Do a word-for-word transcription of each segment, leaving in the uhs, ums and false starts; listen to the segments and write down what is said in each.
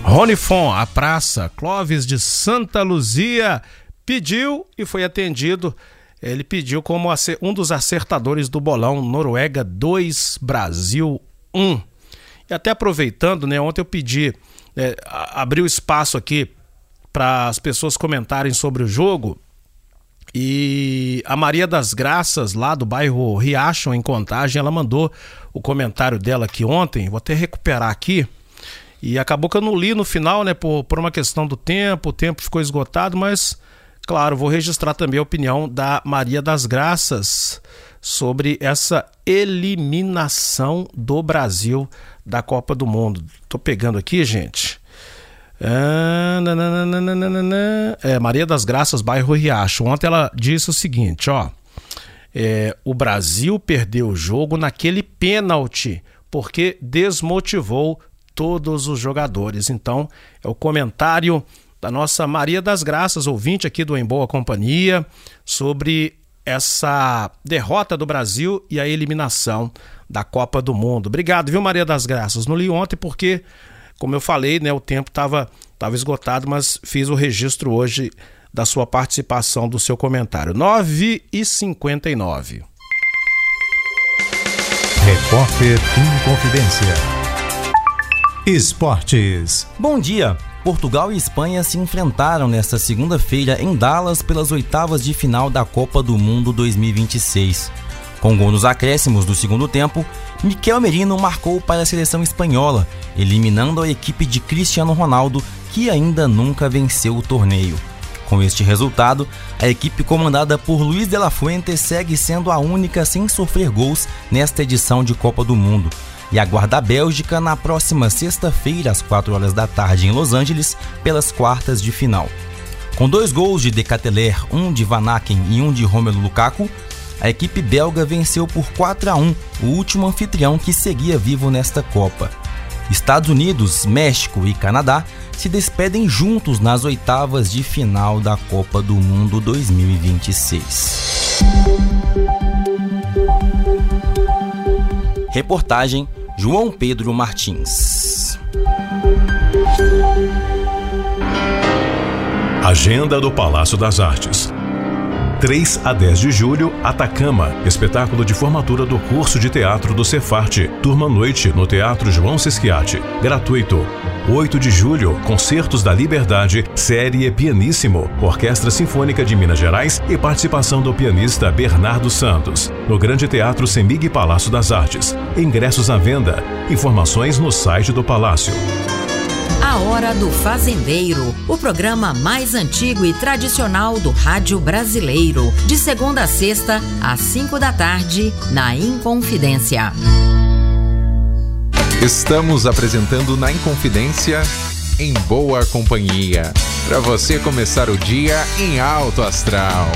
Ronifon, a praça. Clóvis de Santa Luzia pediu e foi atendido. Ele pediu como um dos acertadores do bolão Noruega dois, Brasil um. E até aproveitando, né, ontem eu pedi, é, abri o espaço aqui para as pessoas comentarem sobre o jogo, e a Maria das Graças, lá do bairro Riachon, em Contagem, ela mandou o comentário dela aqui ontem. Vou até recuperar aqui. E acabou que eu não li no final, né, por, por uma questão do tempo, o tempo ficou esgotado, mas, claro, vou registrar também a opinião da Maria das Graças sobre essa eliminação do Brasil da Copa do Mundo. Tô pegando aqui, gente. Ah, nananana, é, Maria das Graças, bairro Riacho. Ontem ela disse o seguinte, ó. É, o Brasil perdeu o jogo naquele pênalti, porque desmotivou todos os jogadores. Então, é o comentário da nossa Maria das Graças, ouvinte aqui do Em Boa Companhia, sobre essa derrota do Brasil e a eliminação da Copa do Mundo. Obrigado, viu, Maria das Graças? Não li ontem porque, como eu falei, né, o tempo estava tava esgotado, mas fiz o registro hoje da sua participação, do seu comentário. nove e cinquenta e nove. Repórter em Confidência. Esportes. Bom dia! Portugal e Espanha se enfrentaram nesta segunda-feira em Dallas pelas oitavas de final da Copa do Mundo dois mil e vinte e seis. Com gol nos acréscimos do segundo tempo, Mikel Merino marcou para a seleção espanhola, eliminando a equipe de Cristiano Ronaldo, que ainda nunca venceu o torneio. Com este resultado, a equipe comandada por Luis de la Fuente segue sendo a única sem sofrer gols nesta edição de Copa do Mundo, e aguarda a Bélgica na próxima sexta-feira, às quatro horas da tarde, em Los Angeles, pelas quartas de final. Com dois gols de De Ketelaere, um de Van Aken e um de Romelu Lukaku, a equipe belga venceu por quatro a um, o último anfitrião que seguia vivo nesta Copa. Estados Unidos, México e Canadá se despedem juntos nas oitavas de final da Copa do Mundo dois mil e vinte e seis. Reportagem João Pedro Martins. Agenda do Palácio das Artes. três a dez de julho, Atacama, espetáculo de formatura do curso de teatro do Cefarte, turma noite no Teatro João Sesquiate, gratuito. oito de julho, Concertos da Liberdade, série Pianíssimo, Orquestra Sinfônica de Minas Gerais e participação do pianista Bernardo Santos, no Grande Teatro Semig Palácio das Artes. Ingressos à venda. Informações no site do Palácio. A Hora do Fazendeiro, o programa mais antigo e tradicional do rádio brasileiro, de segunda a sexta, às cinco da tarde, na Inconfidência. Estamos apresentando na Inconfidência, Em Boa Companhia, para você começar o dia em alto astral.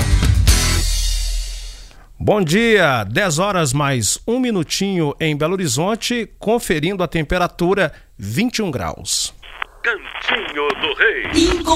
Bom dia, dez horas mais um minutinho em Belo Horizonte, conferindo a temperatura vinte e um graus. Cantinho do Rei.